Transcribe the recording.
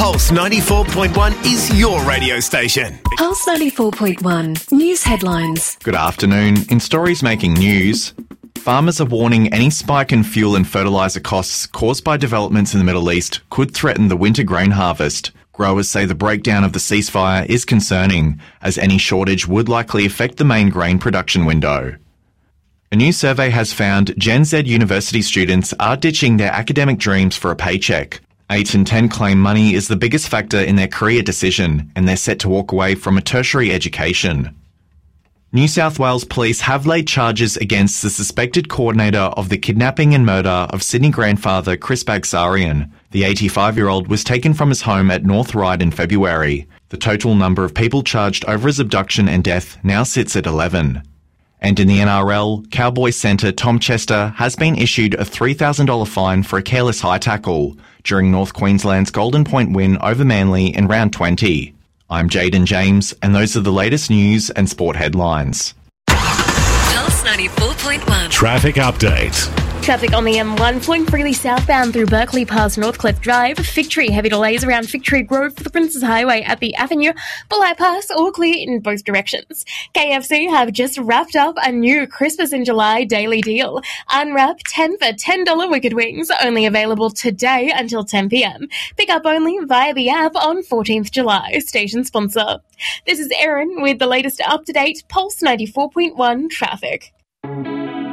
Pulse 94.1 is your radio station. Pulse 94.1 News Headlines. Good afternoon. In stories making news, farmers are warning any spike in fuel and fertiliser costs caused by developments in the Middle East could threaten the winter grain harvest. Growers say the breakdown of the ceasefire is concerning, as any shortage would likely affect the main grain production window. A new survey has found Gen Z university students are ditching their academic dreams for a paycheck. 8 in 10 claim money is the biggest factor in their career decision, and they're set to walk away from a tertiary education. New South Wales Police have laid charges against the suspected coordinator of the kidnapping and murder of Sydney grandfather Chris Bagsarian. The 85-year-old was taken from his home at North Ryde in February. The total number of people charged over his abduction and death now sits at 11. And in the NRL, Cowboys centre Tom Chester has been issued a $3,000 fine for a careless high tackle during North Queensland's Golden Point win over Manly in round 20. I'm Jaden James, and those are the latest news and sport headlines. Pulse 94.1 Traffic update. Traffic on the M1 flowing freely southbound through Berkeley past Northcliffe Drive. Fig Tree, heavy delays around Fig Tree Grove for the Princes Highway at the Avenue. Bulleye Pass, all clear in both directions. KFC have just wrapped up a new Christmas in July daily deal. Unwrap 10 for $10 Wicked Wings, only available today until 10 p.m. Pick up only via the app on 14th July. Station sponsor. This is Erin with the latest up-to-date Pulse 94.1 traffic.